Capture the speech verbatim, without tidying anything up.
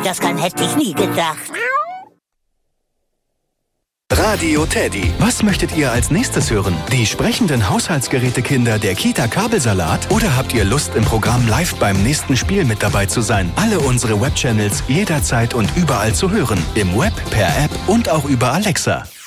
das kann, hätte ich nie gedacht. Radio Teddy. Was möchtet ihr als nächstes hören? Die sprechenden Haushaltsgerätekinder der Kita Kabelsalat? Oder habt ihr Lust, im Programm live beim nächsten Spiel mit dabei zu sein? Alle unsere Webchannels jederzeit und überall zu hören. Im Web, per App und auch über Alexa.